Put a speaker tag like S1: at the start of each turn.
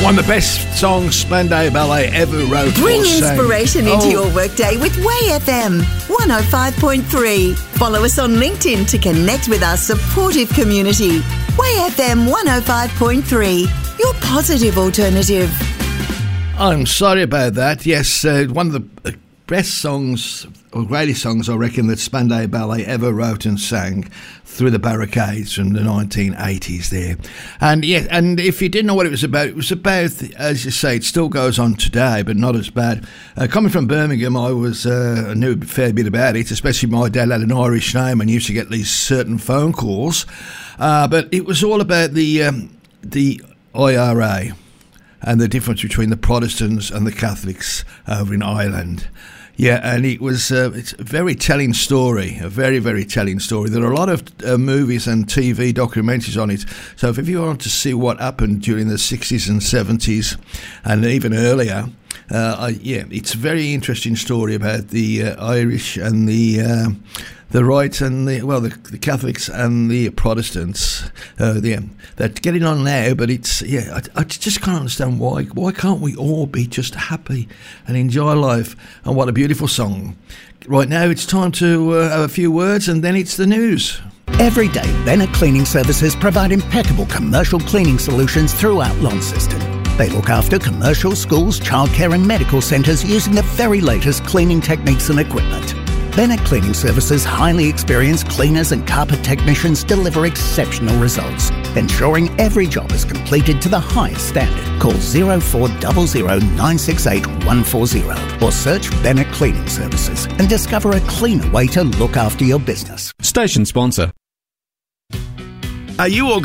S1: One of the best songs Spandau Ballet ever wrote.
S2: Bring
S1: or sang.
S2: inspiration into your workday with Way FM 105.3. Follow us on LinkedIn to connect with our supportive community. Way FM 105.3, your positive alternative.
S1: I'm sorry about that. Yes, one of the best songs, or greatest songs, I reckon, that Spandau Ballet ever wrote and sang, Through the Barricades, from the 1980s there. And yeah, and if you didn't know what it was about, as you say, it still goes on today, but not as bad. Coming from Birmingham, I knew a fair bit about it, especially my dad had an Irish name and used to get these certain phone calls. But it was all about the IRA and the difference between the Protestants and the Catholics over in Ireland. Yeah, and it's a very telling story, a very, very telling story. There are a lot of movies and TV documentaries on it. So if you want to see what happened during the 60s and 70s and even earlier, it's a very interesting story about the Irish and the right and the Catholics and the Protestants. They're getting on now, but I just can't understand why. Why can't we all be just happy and enjoy life? And what a beautiful song. Right now, it's time to have a few words, and then it's the news.
S3: Every day, Bennett Cleaning Services provide impeccable commercial cleaning solutions throughout Launceston. They look after commercial, schools, childcare and medical centres using the very latest cleaning techniques and equipment. Bennett Cleaning Services' highly experienced cleaners and carpet technicians deliver exceptional results, ensuring every job is completed to the highest standard. Call 0400 968 140 or search Bennett Cleaning Services and discover a cleaner way to look after your business.
S4: Station sponsor.
S1: Are you all